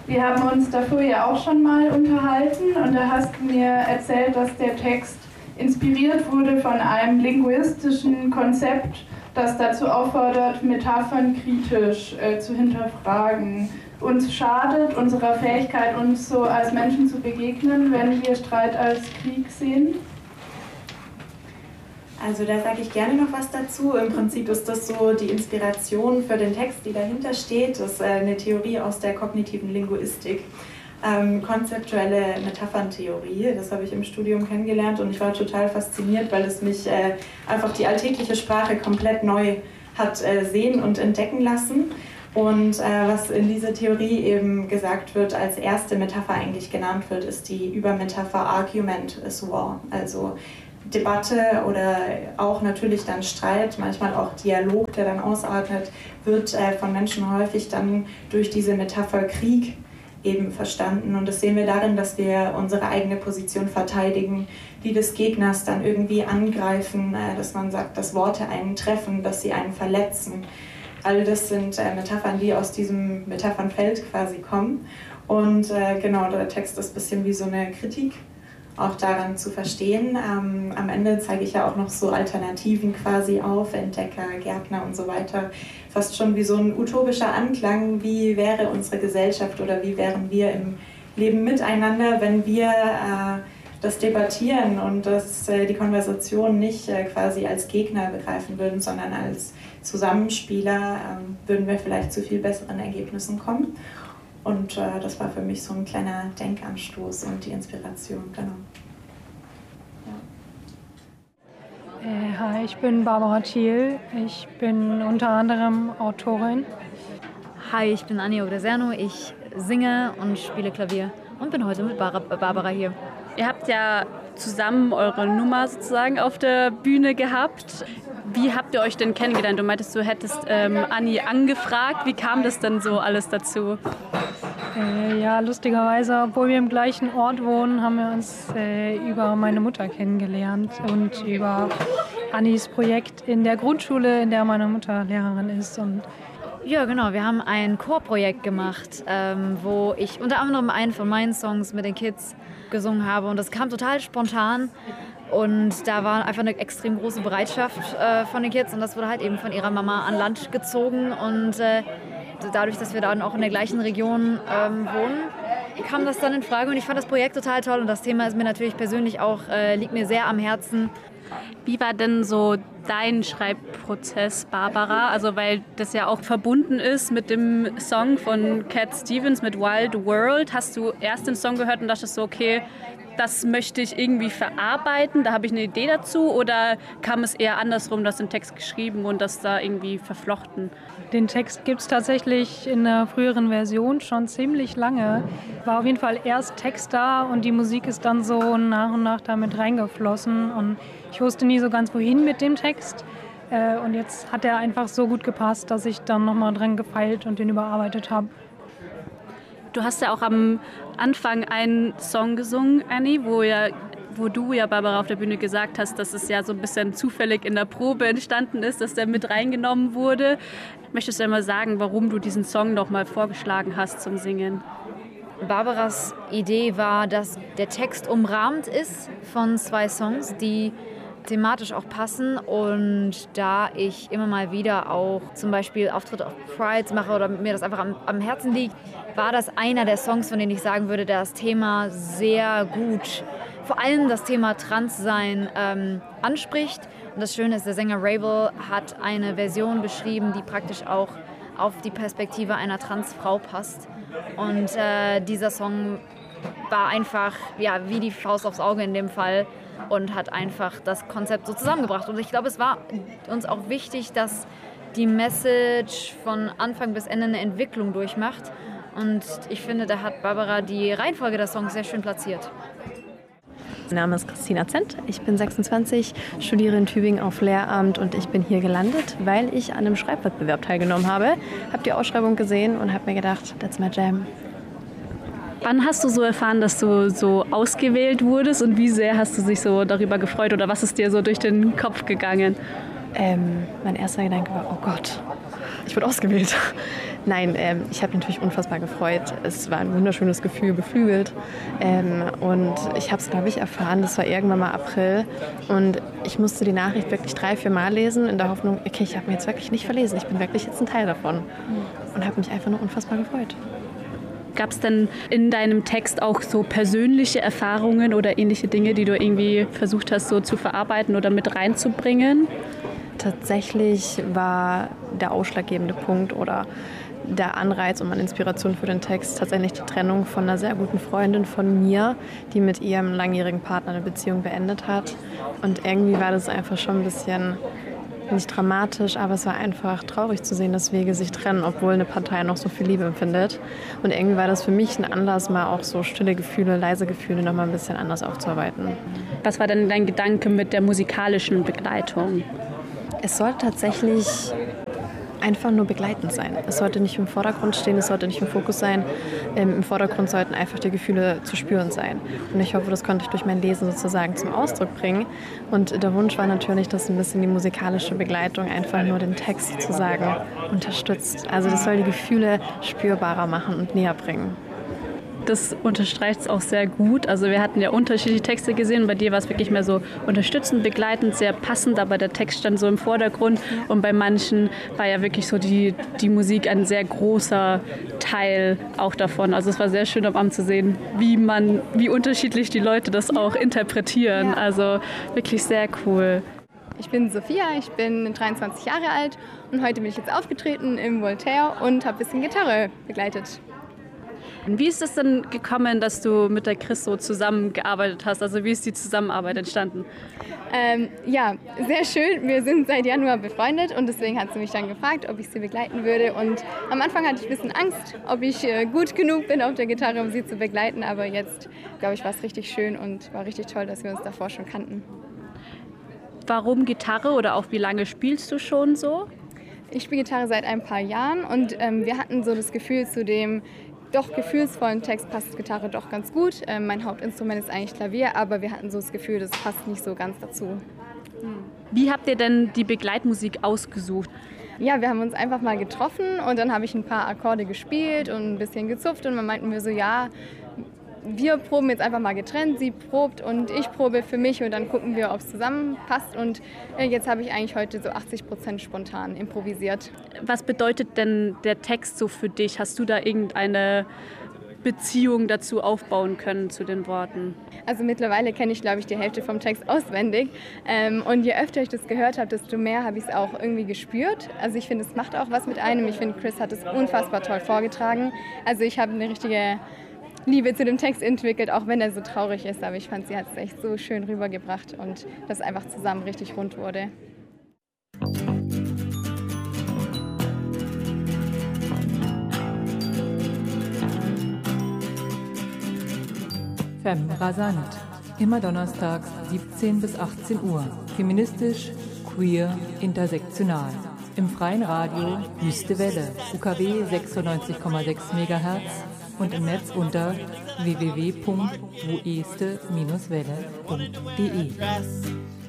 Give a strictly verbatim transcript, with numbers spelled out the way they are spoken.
Wir haben uns davor ja auch schon mal unterhalten und da hast du mir erzählt, dass der Text inspiriert wurde von einem linguistischen Konzept, das dazu auffordert, Metaphern kritisch äh, zu hinterfragen. Uns schadet unserer Fähigkeit, uns so als Menschen zu begegnen, wenn wir Streit als Krieg sehen? Also da sage ich gerne noch was dazu. Im Prinzip ist das so die Inspiration für den Text, die dahinter steht. Das ist eine Theorie aus der kognitiven Linguistik, ähm, konzeptuelle Metapherntheorie. Das habe ich im Studium kennengelernt und ich war total fasziniert, weil es mich äh, einfach die alltägliche Sprache komplett neu hat äh, sehen und entdecken lassen. Und äh, was in dieser Theorie eben gesagt wird, als erste Metapher eigentlich genannt wird, ist die Übermetapher Argument is War. Also Debatte oder auch natürlich dann Streit, manchmal auch Dialog, der dann ausartet, wird äh, von Menschen häufig dann durch diese Metapher Krieg eben verstanden. Und das sehen wir darin, dass wir unsere eigene Position verteidigen, die des Gegners dann irgendwie angreifen, äh, dass man sagt, dass Worte einen treffen, dass sie einen verletzen. All das sind äh, Metaphern, die aus diesem Metaphernfeld quasi kommen. Und äh, genau, der Text ist ein bisschen wie so eine Kritik, auch daran zu verstehen. Ähm, am Ende zeige ich ja auch noch so Alternativen quasi auf, Entdecker, Gärtner und so weiter. Fast schon wie so ein utopischer Anklang, wie wäre unsere Gesellschaft oder wie wären wir im Leben miteinander, wenn wir äh, das debattieren und das, äh, die Konversation nicht äh, quasi als Gegner begreifen würden, sondern als Zusammenspieler, äh, würden wir vielleicht zu viel besseren Ergebnissen kommen. Und äh, das war für mich so ein kleiner Denkanstoß und die Inspiration, genau. Ja. Äh, hi, ich bin Barbara Thiel. Ich bin unter anderem Autorin. Hi, ich bin Anja Odeserno. Ich singe und spiele Klavier und bin heute mit Bar- Barbara hier. Ihr habt ja zusammen eure Nummer sozusagen auf der Bühne gehabt. Wie habt ihr euch denn kennengelernt? Du meintest, du hättest ähm, Anni angefragt. Wie kam das denn so alles dazu? Äh, ja, lustigerweise, obwohl wir im gleichen Ort wohnen, haben wir uns äh, über meine Mutter kennengelernt und über Annis Projekt in der Grundschule, in der meine Mutter Lehrerin ist. Und ja, genau. Wir haben ein Chorprojekt gemacht, ähm, wo ich unter anderem einen von meinen Songs mit den Kids gesungen habe. Und das kam total spontan. Und da war einfach eine extrem große Bereitschaft äh, von den Kids. Und das wurde halt eben von ihrer Mama an Land gezogen. Und äh, dadurch, dass wir dann auch in der gleichen Region ähm, wohnen, kam das dann in Frage. Und ich fand das Projekt total toll. Und das Thema ist mir natürlich persönlich auch, äh, liegt mir sehr am Herzen. Wie war denn so dein Schreibprozess, Barbara? Also weil das ja auch verbunden ist mit dem Song von Cat Stevens mit Wild World. Hast du erst den Song gehört und dachtest so, okay, das möchte ich irgendwie verarbeiten, da habe ich eine Idee dazu, oder kam es eher andersrum, dass den Text geschrieben und das da irgendwie verflochten? Den Text gibt es tatsächlich in der früheren Version schon ziemlich lange. War auf jeden Fall erst Text da und die Musik ist dann so nach und nach damit reingeflossen und ich wusste nie so ganz wohin mit dem Text. Und jetzt hat er einfach so gut gepasst, dass ich dann nochmal dran gefeilt und den überarbeitet habe. Du hast ja auch am Anfang einen Song gesungen, Annie, wo, ja, wo du ja, Barbara, auf der Bühne gesagt hast, dass es ja so ein bisschen zufällig in der Probe entstanden ist, dass der mit reingenommen wurde. Möchtest du ja mal sagen, warum du diesen Song noch mal vorgeschlagen hast zum Singen? Barbaras Idee war, dass der Text umrahmt ist von zwei Songs, die thematisch auch passen, und da ich immer mal wieder auch zum Beispiel Auftritte auf Prides mache oder mir das einfach am, am Herzen liegt, war das einer der Songs, von denen ich sagen würde, der das Thema sehr gut, vor allem das Thema Transsein ähm, anspricht. Und das Schöne ist, der Sänger Rabel hat eine Version beschrieben, die praktisch auch auf die Perspektive einer Transfrau passt. Und äh, dieser Song war einfach ja, wie die Faust aufs Auge in dem Fall und hat einfach das Konzept so zusammengebracht. Und ich glaube, es war uns auch wichtig, dass die Message von Anfang bis Ende eine Entwicklung durchmacht. Und ich finde, da hat Barbara die Reihenfolge der Songs sehr schön platziert. Mein Name ist Christina Zent, ich bin sechsundzwanzig, studiere in Tübingen auf Lehramt und ich bin hier gelandet, weil ich an einem Schreibwettbewerb teilgenommen habe. Habe die Ausschreibung gesehen und habe mir gedacht, that's my jam. Wann hast du so erfahren, dass du so ausgewählt wurdest und wie sehr hast du dich so darüber gefreut oder was ist dir so durch den Kopf gegangen? Ähm, mein erster Gedanke war, oh Gott, ich wurde ausgewählt. Nein, ähm, ich habe mich natürlich unfassbar gefreut. Es war ein wunderschönes Gefühl, beflügelt. Ähm, und ich habe es, glaube ich, erfahren, das war irgendwann mal April. Und ich musste die Nachricht wirklich drei, vier Mal lesen, in der Hoffnung, okay, ich habe mir jetzt wirklich nicht verlesen. Ich bin wirklich jetzt ein Teil davon. Und habe mich einfach nur unfassbar gefreut. Gab es denn in deinem Text auch so persönliche Erfahrungen oder ähnliche Dinge, die du irgendwie versucht hast, so zu verarbeiten oder mit reinzubringen? Tatsächlich war der ausschlaggebende Punkt oder der Anreiz und meine Inspiration für den Text tatsächlich die Trennung von einer sehr guten Freundin von mir, die mit ihrem langjährigen Partner eine Beziehung beendet hat. Und irgendwie war das einfach schon ein bisschen, nicht dramatisch, aber es war einfach traurig zu sehen, dass Wege sich trennen, obwohl eine Partei noch so viel Liebe empfindet. Und irgendwie war das für mich ein Anlass, mal auch so stille Gefühle, leise Gefühle noch mal ein bisschen anders aufzuarbeiten. Was war denn dein Gedanke mit der musikalischen Begleitung? Es sollte tatsächlich einfach nur begleitend sein. Es sollte nicht im Vordergrund stehen, es sollte nicht im Fokus sein. Ähm, Im Vordergrund sollten einfach die Gefühle zu spüren sein. Und ich hoffe, das konnte ich durch mein Lesen sozusagen zum Ausdruck bringen. Und der Wunsch war natürlich, dass ein bisschen die musikalische Begleitung einfach nur den Text sozusagen unterstützt. Also das soll die Gefühle spürbarer machen und näher bringen. Das unterstreicht es auch sehr gut. Also wir hatten ja unterschiedliche Texte gesehen. Bei dir war es wirklich mehr so unterstützend, begleitend, sehr passend, aber der Text stand so im Vordergrund. Und bei manchen war ja wirklich so die, die Musik ein sehr großer Teil auch davon. Also es war sehr schön am Abend zu sehen, wie man, wie unterschiedlich die Leute das auch interpretieren. Ja. Also wirklich sehr cool. Ich bin Sophia, ich bin dreiundzwanzig Jahre alt und heute bin ich jetzt aufgetreten im Voltaire und habe ein bisschen Gitarre begleitet. Wie ist es denn gekommen, dass du mit der Chris so zusammengearbeitet hast? Also wie ist die Zusammenarbeit entstanden? Ähm, ja, sehr schön. Wir sind seit Januar befreundet und deswegen hat sie mich dann gefragt, ob ich sie begleiten würde. Und am Anfang hatte ich ein bisschen Angst, ob ich äh, gut genug bin auf der Gitarre, um sie zu begleiten. Aber jetzt, glaube ich, war es richtig schön und war richtig toll, dass wir uns davor schon kannten. Warum Gitarre oder auch wie lange spielst du schon so? Ich spiele Gitarre seit ein paar Jahren und ähm, wir hatten so das Gefühl, zu dem doch gefühlsvollen Text passt Gitarre doch ganz gut. Ähm, mein Hauptinstrument ist eigentlich Klavier, aber wir hatten so das Gefühl, das passt nicht so ganz dazu. Wie habt ihr denn die Begleitmusik ausgesucht? Ja, wir haben uns einfach mal getroffen und dann habe ich ein paar Akkorde gespielt und ein bisschen gezupft und dann meinten wir so, ja, wir proben jetzt einfach mal getrennt, sie probt und ich probe für mich und dann gucken wir, ob es zusammenpasst. Und jetzt habe ich eigentlich heute so achtzig Prozent spontan improvisiert. Was bedeutet denn der Text so für dich? Hast du da irgendeine Beziehung dazu aufbauen können zu den Worten? Also mittlerweile kenne ich, glaube ich, die Hälfte vom Text auswendig. Und je öfter ich das gehört habe, desto mehr habe ich es auch irgendwie gespürt. Also ich finde, es macht auch was mit einem. Ich finde, Chris hat es unfassbar toll vorgetragen. Also ich habe eine richtige Liebe zu dem Text entwickelt, auch wenn er so traurig ist. Aber ich fand, sie hat es echt so schön rübergebracht und dass es einfach zusammen richtig rund wurde. Femme rasant. Immer donnerstags siebzehn bis achtzehn Uhr. Feministisch, queer, intersektional. Im freien Radio Wüste Welle, U K W sechsundneunzig Komma sechs Megahertz und im Netz unter w w w punkt wueste Bindestrich welle punkt de.